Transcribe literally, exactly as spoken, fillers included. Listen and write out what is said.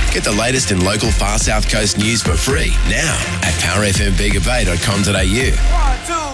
Get the latest in local Far South Coast news for free now at power f m bega bay dot com dot a u.